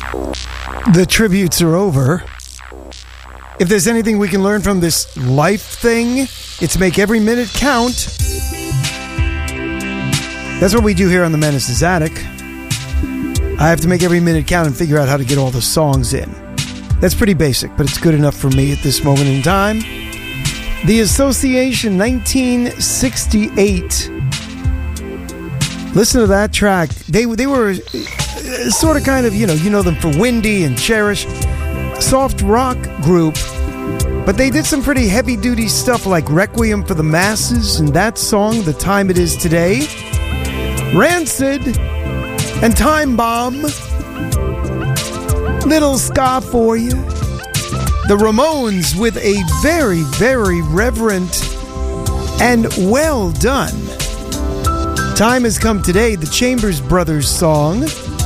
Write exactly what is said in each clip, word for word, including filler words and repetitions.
The tributes are over. If there's anything we can learn from this life thing, it's make every minute count. That's what we do here on the Menace's Attic. I have to make every minute count and figure out how to get all the songs in. That's pretty basic, but it's good enough for me at this moment in time. The Association, nineteen sixty-eight. Listen to that track. They they were sort of kind of, you know, you know them for Windy and Cherish. Soft rock group. But they did some pretty heavy-duty stuff like Requiem for the Masses and that song, The Time It Is Today. Rancid and Time Bomb. Little ska for you. The Ramones with a very, very reverent and well done Time Has Come Today, the Chambers Brothers song.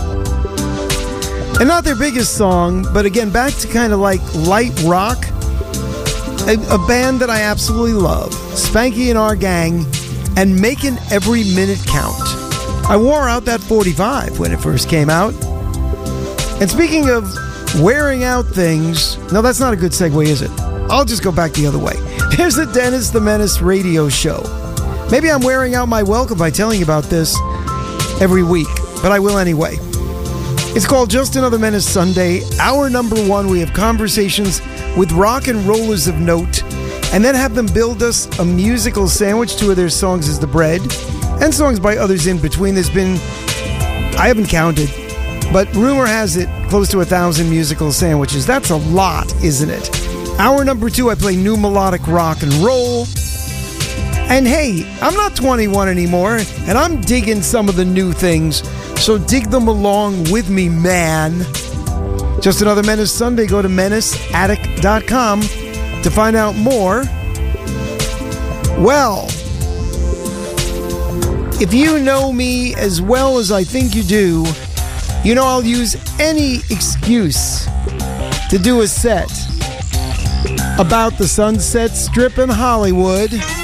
And not their biggest song, but again, back to kind of like light rock. A, a band that I absolutely love. Spanky and Our Gang and Making Every Minute Count. I wore out that forty-five when it first came out. And speaking of wearing out things, no, that's not a good segue, is it? I'll just go back the other way. There's the Dennis the Menace radio show. Maybe I'm wearing out my welcome by telling you about this every week, but I will anyway. It's called Just Another Menace Sunday. Hour number one, we have conversations with rock and rollers of note, and then have them build us a musical sandwich. Two of their songs is the bread, and songs by others in between. There's been, I haven't counted, but rumor has it, close to a thousand musical sandwiches. That's a lot, isn't it? Hour number two, I play new melodic rock and roll. And hey, I'm not twenty-one anymore, and I'm digging some of the new things, so dig them along with me, man. Just Another Menace Sunday. Go to menace attic dot com to find out more. Well, if you know me as well as I think you do, you know I'll use any excuse to do a set about the Sunset Strip in Hollywood.